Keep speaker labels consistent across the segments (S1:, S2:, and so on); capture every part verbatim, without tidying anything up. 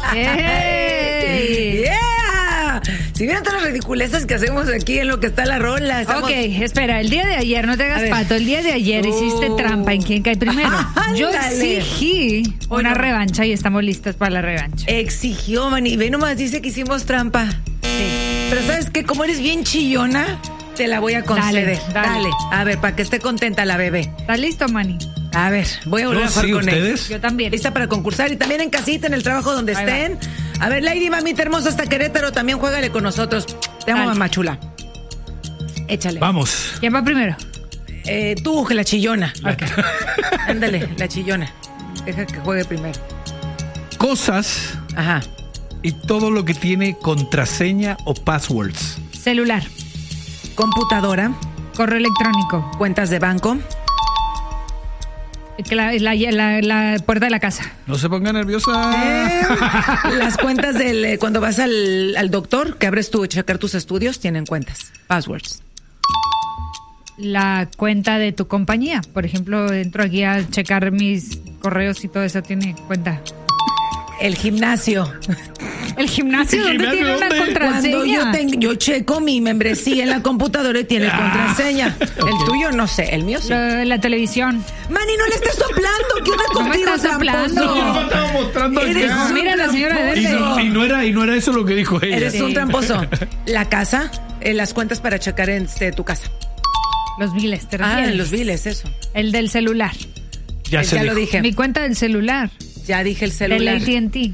S1: ¡Ey!
S2: ¡Yeah! Si vieron todas las ridiculezas que hacemos aquí en lo que está la rola. Estamos...
S1: Ok, espera, el día de ayer, no te hagas pato, el día de ayer oh. hiciste trampa en quién cae primero. Yo exigí una no. revancha y estamos listas para la revancha.
S2: Exigió, Manny. Ve nomás, dice que hicimos trampa. Sí. Pero ¿sabes qué? Como eres bien chillona, te la voy a conceder. Dale, dale. dale. A ver, para que esté contenta la bebé.
S1: ¿Estás listo, Manny?
S2: A ver, voy a volver a jugar
S3: sí,
S2: con
S3: ¿ustedes?
S2: él.
S1: Yo también.
S2: Lista para concursar y también en casita, en el trabajo donde Ahí estén. Va. A ver, Lady Mamita hermosa hasta Querétaro, también juégale con nosotros. Te amo, mamá chula. Échale.
S3: Vamos.
S1: ¿Quién va primero?
S2: Eh, tú, la chillona.
S1: Okay.
S2: Ándale, la chillona. Deja que juegue primero.
S3: Cosas.
S2: Ajá.
S3: Y todo lo que tiene contraseña o passwords.
S1: Celular.
S2: Computadora.
S1: Correo electrónico.
S2: Cuentas de banco.
S1: La, la, la, la puerta de la casa.
S3: No se ponga nerviosa.
S2: Eh, las cuentas del eh, cuando vas al, al doctor, que abres tu checar tus estudios, tienen cuentas, passwords.
S1: La cuenta de tu compañía, por ejemplo, entro aquí a checar mis correos y todo eso tiene cuenta.
S2: El gimnasio.
S1: ¿El gimnasio dónde
S3: gimnasio
S1: tiene
S3: dónde?
S1: una contraseña?
S2: Cuando yo, tengo, yo checo mi membresía en la computadora y tiene contraseña. Okay. El tuyo no sé, el mío sí.
S1: La, la televisión.
S2: Manny, no le estés soplando, que una
S1: No me
S2: contigo
S1: estás soplando.
S3: No, no, estaba mostrando
S2: Eres
S3: acá.
S2: un
S1: Mira la señora
S3: Y
S1: Verde.
S3: no, y no era, y no era eso lo que dijo ella.
S2: Eres
S1: Sí.
S2: un tramposo. La casa, eh, las cuentas para checar en este, tu casa.
S1: Los biles, te
S2: Ah,
S1: refieres.
S2: los biles, eso.
S1: El del celular.
S3: Ya,
S2: Eh,
S3: se
S2: ya
S3: dijo.
S2: lo dije.
S1: Mi cuenta del celular.
S2: Ya dije el
S1: Del
S2: celular.
S1: A T and T.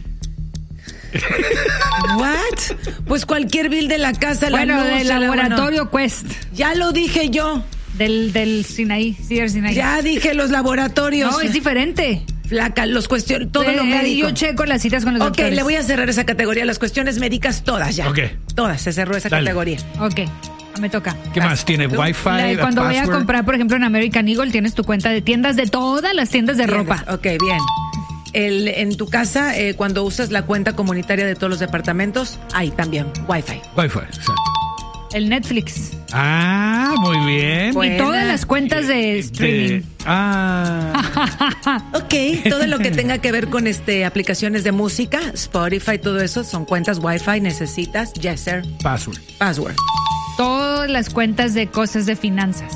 S2: What? Pues cualquier bill de la casa,
S1: Bueno,
S2: la luz,
S1: del
S2: el agua,
S1: laboratorio
S2: no.
S1: Quest.
S2: Ya lo dije yo.
S1: Del, del Sinaí, Ciber Sinaí.
S2: Ya dije los laboratorios.
S1: No, es diferente.
S2: Flaca, los cuestiones, todo
S1: Eh,
S2: lo médico.
S1: Yo checo las citas con los
S2: Ok,
S1: doctores.
S2: le voy a cerrar esa categoría, las cuestiones médicas todas ya.
S3: Ok.
S2: Todas, se cerró esa
S3: Dale.
S2: categoría.
S1: Ok, me toca.
S3: ¿Qué más? ¿Tiene
S2: ¿Tú?
S3: Wi-Fi?
S1: La- cuando voy a
S3: password?
S1: comprar, por ejemplo, en American Eagle, tienes tu cuenta de tiendas de todas las tiendas de
S2: Tienes.
S1: ropa.
S2: Ok, bien. El, en tu casa, eh, cuando usas la cuenta comunitaria de todos los departamentos, hay también Wi-Fi.
S3: Wi-Fi, exacto.
S1: El Netflix.
S3: Ah, muy bien.
S2: Buena.
S1: Y todas las cuentas de streaming.
S3: De- ah.
S2: Ok, todo lo que tenga que ver con este aplicaciones de música, Spotify, todo eso, son cuentas Wi-Fi, necesitas, yes sir,
S3: Password.
S2: password.
S1: Todas las cuentas de cosas de finanzas.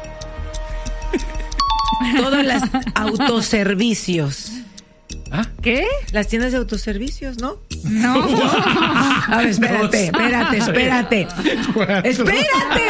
S2: Todas las autoservicios.
S3: ¿Ah?
S1: ¿Qué?
S2: Las tiendas de autoservicios, ¿no?
S1: No.
S2: A ver, espérate, espérate, espérate. ¡Espérate!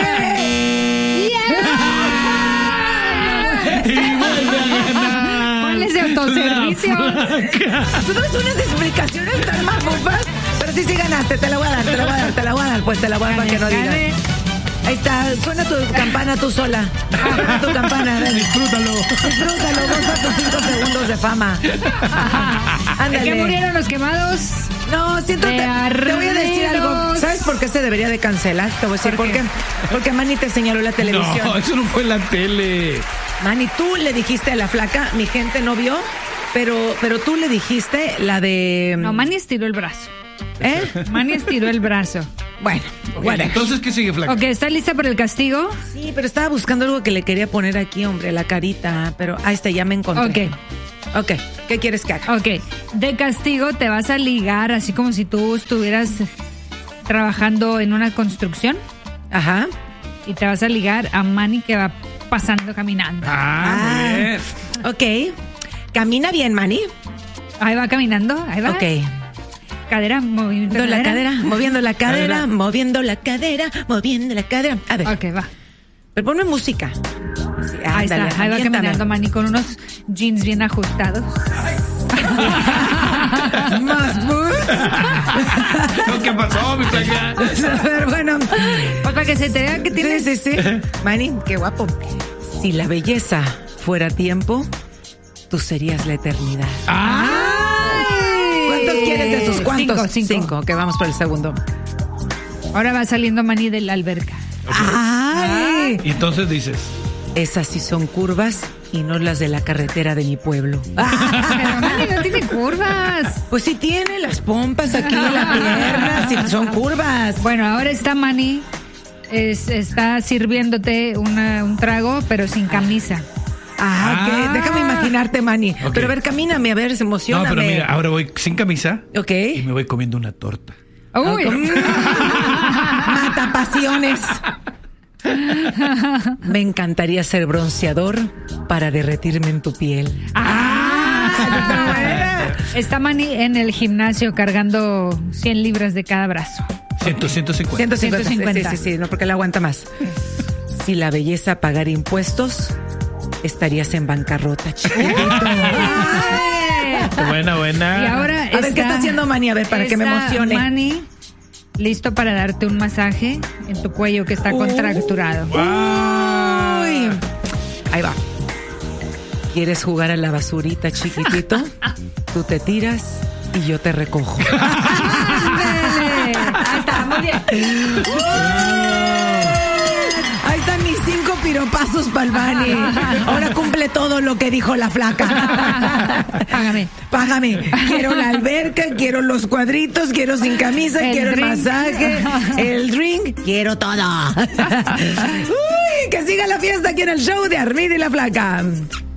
S3: Y vuelve a ganar.
S1: ¿Cuáles de autoservicio?
S2: Tú das unas explicaciones tan mafufas, pero sí, sí ganaste, te la voy a dar, te la voy a dar, te la voy a dar, pues te la voy a dar para que no digas.
S1: Gané.
S2: Ahí está, suena tu campana tú sola. Suena tu campana, ven.
S3: Disfrútalo.
S2: Disfrútalo, goza tus cinco segundos de fama.
S1: ¿De
S2: Ándale.
S1: qué murieron los quemados?
S2: No, siento
S1: De
S2: que te voy a decir algo.
S1: arreglos.
S2: ¿Sabes por qué se debería de cancelar? Te voy a decir por
S1: ¿Por
S2: qué.
S1: qué?
S2: Porque Manny te señaló la televisión.
S3: No, eso no fue la tele.
S2: Manny, tú le dijiste a la flaca, mi gente no vio, pero, pero tú le dijiste la de...
S1: No, Manny estiró el brazo.
S2: ¿Eh?
S1: Manny estiró el brazo.
S2: Bueno,
S3: Ok,
S2: whatever.
S3: entonces, ¿qué sigue, Flaca?
S1: Ok, ¿está lista para el castigo?
S2: Sí, pero estaba buscando algo que le quería poner aquí, hombre, la carita, pero ahí está, ya me encontré.
S1: Ok.
S2: Ok, ¿qué quieres que haga?
S1: Ok, de castigo te vas a ligar así como si tú estuvieras trabajando en una construcción
S2: Ajá.
S1: y te vas a ligar a Manny que va pasando caminando.
S3: Ah, muy bien.
S2: Ok. Camina bien, Manny.
S1: Ahí va caminando, ahí va.
S2: Ok.
S1: Cadera, movimiento de
S2: Moviendo la cadera, moviendo la cadera,
S3: Cadera.
S2: moviendo la cadera, moviendo la cadera. A ver,
S1: Ok, va.
S2: pero ponme música. Sí,
S1: Ahí
S2: ándale,
S1: está, ahí va
S2: aviéntame.
S1: caminando Manny con unos jeans bien ajustados.
S2: Más boots.
S3: No, ¿qué pasó, mi Flaca?
S2: A ver, bueno.
S1: Pues para que se te vea que tienes...
S2: Sí, sí, sí. Manny, qué guapo. Si la belleza fuera tiempo, tú serías la eternidad.
S3: Ah,
S2: ¿Cuántos quieres de esos? ¿Cuántos?
S1: Cinco, cinco.
S2: Ok, vamos por el segundo.
S1: Ahora va saliendo Manny de la alberca.
S2: ¡Ay!
S3: y entonces dices,
S2: Esas sí son curvas y no las de la carretera de mi pueblo.
S1: Pero Manny no tiene curvas.
S2: Pues sí tiene las pompas aquí en la pierna, sí son curvas.
S1: Bueno, ahora está Manny, es, está sirviéndote una- un trago, pero sin camisa.
S2: Ah, ok.
S3: Ah.
S2: Déjame imaginarte, Manny.
S3: Ok.
S2: Pero a ver, camíname, a ver, se emociona.
S3: No, pero mira, ahora voy sin camisa.
S2: Ok.
S3: Y me voy comiendo una torta.
S1: Uy.
S2: Mata pasiones. Me encantaría ser bronceador para derretirme en tu piel.
S1: Ah,
S2: está buena.
S1: Está Manny en el gimnasio cargando cien libras de cada brazo.
S3: cien, ciento cincuenta.
S2: ciento cincuenta.
S1: ciento cincuenta.
S2: Sí, sí, sí, no, porque la aguanta más. Si la belleza pagara impuestos, estarías en bancarrota, chiquitito.
S1: Ay.
S3: Buena, buena.
S1: Y ahora
S2: A ver, ¿qué está haciendo Manny? A ver, para que me
S1: está
S2: emocione.
S1: Manny listo para darte un masaje en tu cuello que está
S2: Uh.
S1: contracturado.
S2: Uy. Ahí va. ¿Quieres jugar a la basurita, chiquitito? Tú te tiras y yo te recojo.
S1: Ándale. Ahí está, muy bien.
S2: Ahí están mis cinco piropazos para el Manny. Ahora cumple todo lo que dijo la flaca.
S1: Págame.
S2: Págame. Quiero la alberca, quiero los cuadritos, quiero sin camisa,
S1: El
S2: quiero
S1: drink.
S2: el masaje, el drink, quiero todo. Uy, que siga la fiesta aquí en el show de Armida y la Flaca.